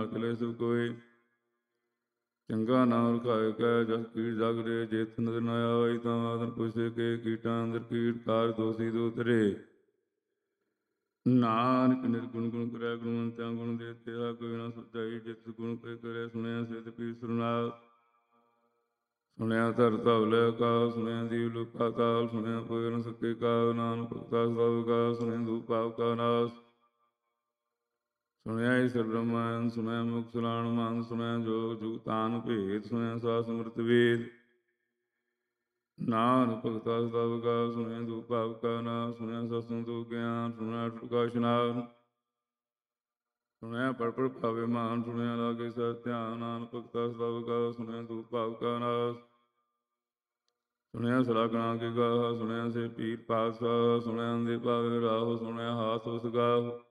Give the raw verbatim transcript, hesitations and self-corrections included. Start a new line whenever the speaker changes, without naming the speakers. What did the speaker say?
ਅਕਲੇ ਸੁ ਕੋਈ ਚੰਗਾ ਨਾਮ ਰਖਾਇ ਕੈ ਜਸ ਕੀਟ ਜਾਗਰੇ ਜੇਤ ਨਦਰ ਨ ਆਵਈ ਤਾਂ ਆਦਨ ਪੁਸੇ ਕੇ ਕੀਟਾਂ ਅੰਦਰ ਕੀਟ ਕਾਰ ਦੋਸੀ ਦੂਤਰੇ ਨਾਨਕ ਨਿਰਗੁਣ ਗੁਣ ਕਰੇ ਗੁਣਵੰਤਿਆਂ ਗੁਣ ਦੇ ਤੇਰਾ ਕੋਈ ਨਾ ਸੁਝਾਈ ਜਿਤ ਗੁਣ ਕੋਈ ਕਰੇ ਸੁਣਿਆ ਸਿਧ ਪੀਰ ਸੁਰਨਾਲ ਸੁਣਿਆ ਧਰ ਧਵਲੇ ਕਾ ਸੁਣਿਆ ਦੀਵ ਲੋਕਾ ਕਾਲ ਸੁਣਿਆ ਕੋਈ ਨ ਸਕੇ ਕਾ ਨਾਨਕ ਭਗਤਾ ਸਭ ਕਾ ਸੁਣਿਆ ਧੂਪ ਪਾਪ ਕਾ ਨਾਸ ਸੁਣਿਆ ਈਸ਼ਰ ਬ੍ਰਹਮਨ ਸੁਣਿਆ ਮੁਖ ਸੁਲਾਣ ਮਨ ਸੁਣਿਆ ਜੋਗ ਜੁਗਤਾਨ ਭੇਦ ਸੁਣਿਆ ਸਾ ਸਮਰਤ ਵੇਦ ਨਾਨਕ ਭਗਤਾ ਸਭ ਕਾ ਸੁਣਿਆ ਧੂਪ ਪਾਪ ਕਾ ਨਾਸ ਸੁਣਿਆ ਸਤਿਸੰਗ ਤੋਂ ਗਿਆਨ ਸੁਣਿਆ ਟੁਕਾ ਇਸ਼ਨਾਨ ਸੁਣਿਆ ਪੜ ਪੜ ਭਾਵੇ ਮਾਨ ਸੁਣਿਆ ਲਾਗੇ ਸਤ ਧਿਆਨ ਨਾਨਕ ਭਗਤਾ ਸਭ ਕਾ ਸੁਣਿਆ ਧੂਪ ਪਾਪ ਕਾ ਨਾਸ ਸੁਣਿਆ ਸਲਾਗਣਾ ਕੇ ਗਾਹ ਸੁਣਿਆ ਸੇ ਪੀਰ ਪਾਤਸ਼ਾਹ ਸੁਣਿਆ ਅੰਦੇ ਭਾਵੇ ਰਾਹੋ ਸੁਣਿਆ ਹਾਥ ਉਸ ਗਾਹ